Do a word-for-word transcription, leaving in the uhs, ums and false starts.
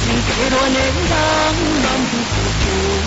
你给我能让满不付出。